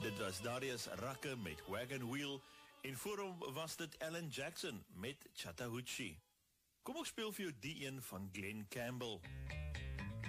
Dit was Darius Rucker met Wagon Wheel en voor hom was dit Alan Jackson met Chattahoochee. Kom ek speel vir jou die een van Glenn Campbell.